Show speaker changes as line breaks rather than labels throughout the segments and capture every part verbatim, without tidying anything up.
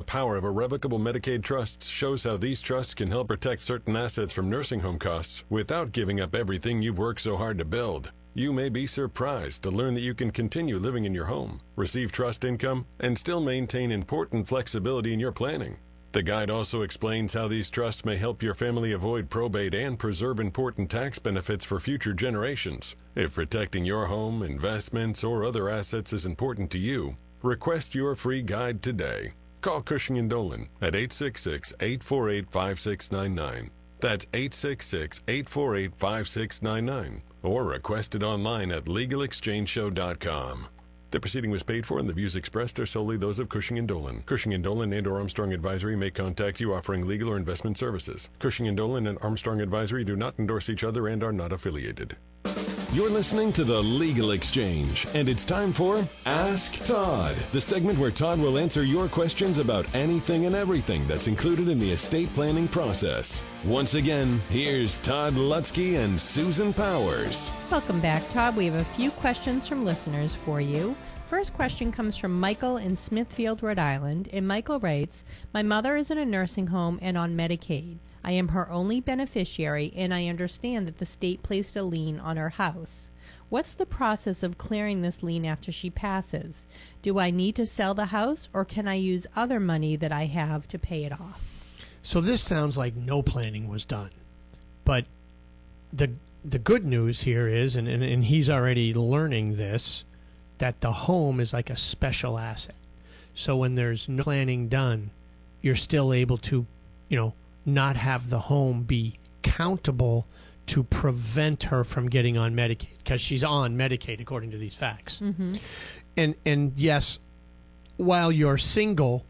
power of irrevocable Medicaid trusts shows how these trusts can help protect certain assets from nursing home costs without giving up everything you've worked so hard to build. You may be surprised to learn that you can continue living in your home, receive trust income, and still maintain important flexibility in your planning. The guide also explains how these trusts may help your family avoid probate and preserve important tax benefits for future generations. If protecting your home, investments, or other assets is important to you, request your free guide today. Call Cushing and Dolan at eight six six, eight four eight, five six nine nine. That's eight six six, eight four eight, five six nine nine. Or request it online at legal exchange show dot com. The proceeding was paid for and the views expressed are solely those of Cushing and Dolan. Cushing and Dolan and or Armstrong Advisory may contact you offering legal or investment services. Cushing and Dolan and Armstrong Advisory do not endorse each other and are not affiliated. You're listening to The Legal Exchange, and it's time for Ask Todd, the segment where Todd will answer your questions about anything and everything that's included in the estate planning process. Once again, here's Todd Lutzke and Susan Powers.
Welcome back, Todd. We have a few questions from listeners for you. First question comes from Michael in Smithfield, Rhode Island, and Michael writes, "My mother is in a nursing home and on Medicaid. I am her only beneficiary, and I understand that the state placed a lien on her house. What's the process of clearing this lien after she passes? Do I need to sell the house, or can I use other money that I have to pay it off?"
So this sounds like no planning was done. But the the good news here is, and, and, and he's already learning this, that the home is like a special asset. So when there's no planning done, you're still able to, you know, not have the home be countable to prevent her from getting on Medicaid, because she's on Medicaid according to these facts.
Mm-hmm.
And and yes, while you're single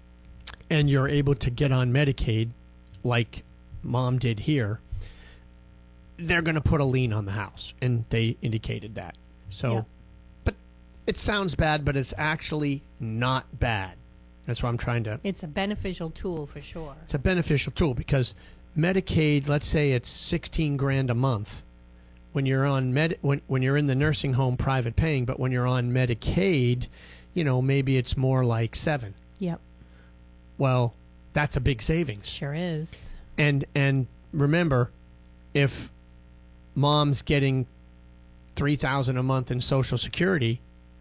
and you're able to get on Medicaid, like Mom did here, they're going to put a lien on the house, and they indicated that. So,
yeah.
But it sounds bad, but it's actually not bad. That's what I'm trying to...
It's a beneficial tool for sure.
It's a beneficial tool because Medicaid, let's say it's sixteen grand a month. When you're on med, when when you're in the nursing home private paying, but when you're on Medicaid, you know, maybe it's more like seven.
Yep.
Well, that's a big savings.
Sure is.
And and remember, if Mom's getting three thousand a month in Social Security,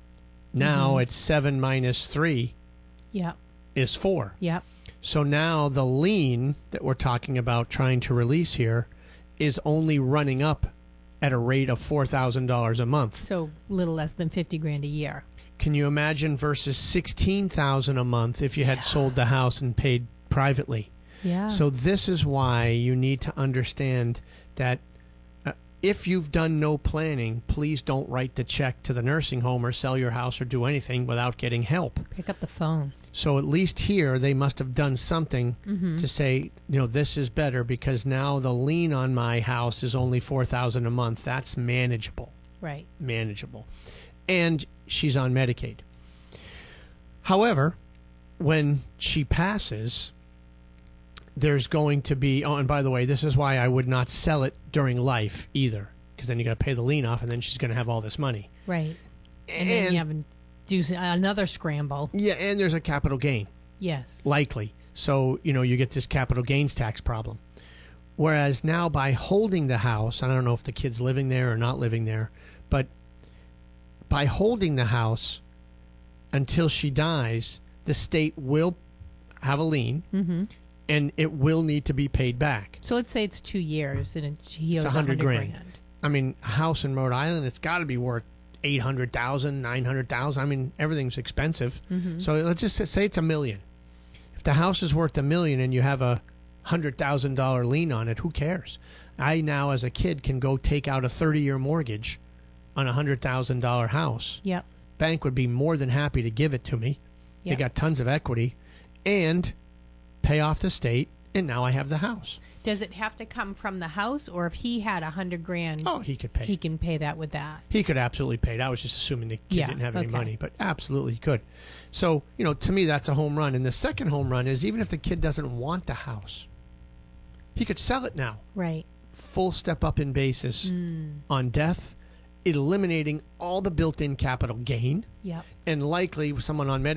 now
mm-hmm.
it's seven minus three.
Yep.
Is four.
Yep.
So now the lien that we're talking about trying to release here is only running up at a rate of four thousand dollars a month.
So a little less than fifty grand a year.
Can you imagine versus sixteen thousand dollars a month if you had
yeah.
sold the house and paid privately?
Yeah.
So this is why you need to understand that uh, if you've done no planning, please don't write the check to the nursing home or sell your house or do anything without getting help.
Pick up the phone.
So at least here they must have done something
mm-hmm.
to say, you know, this is better because now the lien on my house is only four thousand dollars a month. That's manageable.
Right.
Manageable. And she's on Medicaid. However, when she passes, there's going to be, oh, and by the way, this is why I would not sell it during life either, because then you got to pay the lien off and then she's going to have all this money.
Right. And,
and
then you have to do another scramble.
Yeah, and there's a capital gain.
Yes.
Likely. So, you know, you get this capital gains tax problem. Whereas now by holding the house, I don't know if the kid's living there or not living there, but by holding the house until she dies, the state will have a lien,
mm-hmm.
and it will need to be paid back.
So let's say it's two years and it, he owes
it's one hundred grand.
grand.
I mean, a house in Rhode Island, it's got to be worth eight hundred thousand dollars, nine hundred thousand dollars. I mean, everything's expensive.
Mm-hmm.
So let's just say it's a million. If the house is worth a million and you have a one hundred thousand dollars lien on it, who cares? I now, as a kid, can go take out a thirty-year mortgage on a one hundred thousand dollars house.
Yep.
Bank would be more than happy to give it to me.
Yep.
They got tons of equity. And pay off the state, and now I have the house.
Does it have to come from the house, or if he had a hundred grand,
oh, he could pay.
He can pay that with that.
He could absolutely pay it. I was just assuming the kid
yeah,
didn't have any
okay.
money, but absolutely he could. So, you know, to me, that's a home run. And the second home run is even if the kid doesn't want the house, he could sell it now.
Right.
Full step up in basis
mm.
on death, eliminating all the built-in capital gain.
Yep.
And likely someone on Medicaid